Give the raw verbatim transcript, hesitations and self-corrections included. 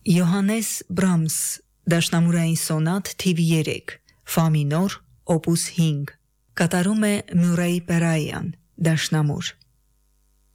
Յոհաննես Բրամս, Դաշնամուրային սոնատ թիվ երեք, Ֆա մինոր, օպուս հինգ, կատարում է Մյուրեյ Պերայան, Դաշնամուր։